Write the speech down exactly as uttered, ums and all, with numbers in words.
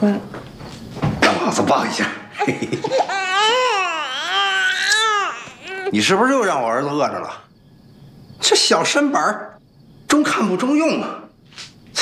乖， 让老子抱一下。嘿嘿你是不是又让我儿子饿着了？这小身板儿，中看不中用啊！